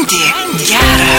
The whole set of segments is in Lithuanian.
Gyventi gerą.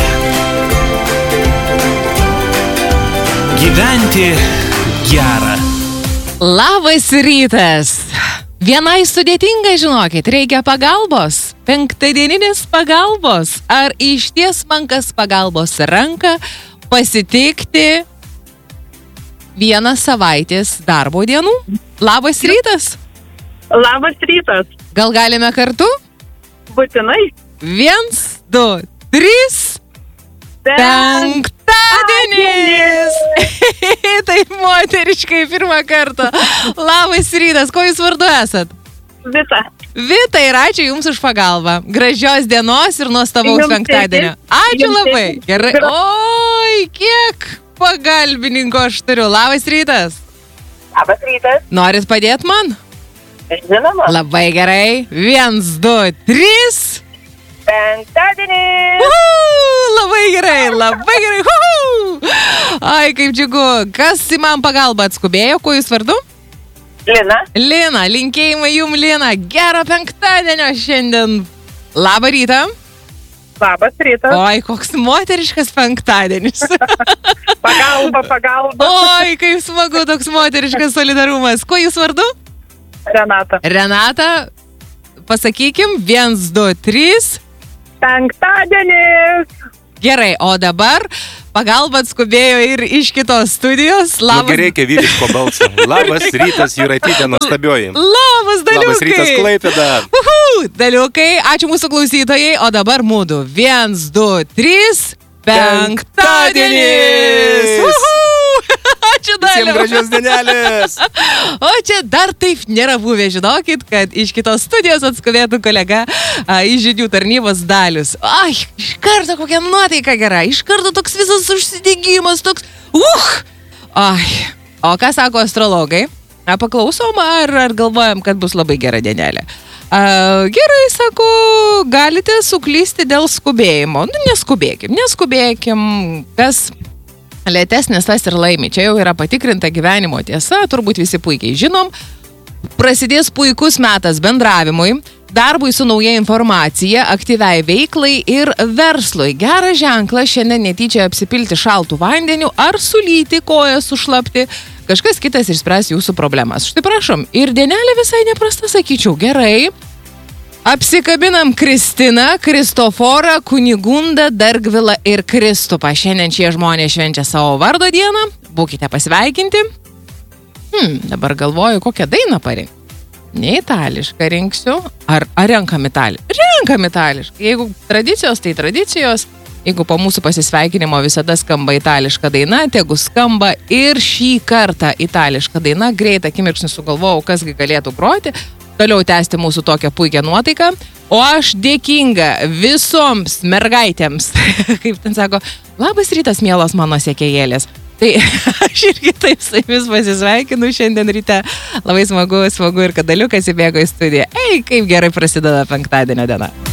Gyventi gerą. Labas rytas. Vienai sudėtinga, žinokit, reikia pagalbos. Penktadieninės pagalbos. Ar išties mankas pagalbos ranką pasitikti vieną savaitės darbo dienų? Labas rytas. Labas rytas. Gal galime kartu? Būtinai. 1, 2, 3. Penktadienis! Taip moteriškai pirmą kartą. Labas rytas, ko jūs vardu esat? Vita. Vita, ir ačiū Jums už pagalbą. Gražios dienos ir nuostabaus penktadienio. Ačiū labai. Gerai. Oi, kiek pagalbininko aš turiu. Labas rytas. Labas rytas. Norit padėti man? Žinoma. Labai gerai. 1, 2, 3. Penktadienis. Labai gerai, labai gerai. Ai, kaip džiugu. Kas į man pagalbą atskubėjo, kuo jūs vardu? Lina. Lina, linkėjimai jum, Lina. Gero penktadienio šiandien. Labą rytą. Labas rytas. Oi, koks moteriškas penktadienis. Pagalba. Oi, kaip smagu, toks moteriškas solidarumas. Kuo jūs vardu? Renata. Renata, pasakykim, 1, 2, 3. Penktadienis. Gerai, o dabar pagalba atskubėjo ir iš kitos studijos. Labas. Nugi reikia vyriško balso. Labas rytas, Jūratytė, nuostabioji. Labas, Daliukai. Labas rytas, Klaipėda. Daliukai, ačiū mūsų klausytojai, o dabar mūdu. 1, 2, 3. Penktadienis. Ačiū, Daliu. Visiems gražios dienelės. O čia dar taip nėra buvę, žinokit, kad iš kitos studijos atskubėtų kolega iš žinių tarnybos Dalius. Ai, iš karto kokia nuotaika gera, iš karto toks visas užsidegimas, toks Ai, o ką sako astrologai? Paklausom ar galvojam, kad bus labai gera dienelė? Gerai, sako, galite suklysti dėl skubėjimo. Nu, neskubėkim, kas lėtesnis tas ir laimi. Čia jau yra patikrinta gyvenimo tiesa, turbūt visi puikiai žinom. Prasidės puikus metas bendravimui, darbui su nauja informacija, aktyviai veiklai ir verslui. Geras ženklas šiandien netyčia apsipilti šaltų vandeniu ar sulyti koją sušlapti. Kažkas kitas išspręs jūsų problemas. Štai prašom, ir dienelė visai neprasta, sakyčiau, gerai. Apsikabinam Kristiną, Kristoforą, Kunigundą, Dargvilą ir Kristupą. Šiandien šie žmonės švenčia savo vardo dieną. Būkite pasveikinti. Dabar galvoju, kokią dainą parinkti. Ne itališką rinksiu. Ar renkam itališką? Renkam itališką. Jeigu tradicijos, tai tradicijos. Jeigu po mūsų pasisveikinimo visada skamba itališka daina, tegu skamba ir šį kartą itališka daina. Greit akimirksnį sugalvojau, kasgi galėtų groti. Toliau tęsti mūsų tokią puikią nuotaiką. O aš dėkinga visoms mergaitėms, kaip ten sako, labas rytas, mielos mano sekėjėlės. Tai aš irgi taip su jumis pasisveikinu šiandien ryte. Labai smagu ir kad Daliukas įbėgo į studiją. Ei, kaip gerai prasideda penktadienio diena.